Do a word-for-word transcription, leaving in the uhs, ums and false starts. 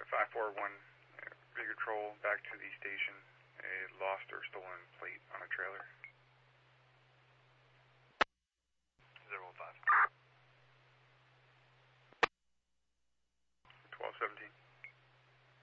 five four one, Big Control, back to the station. A lost or stolen plate on a trailer. zero one five. twelve seventeen.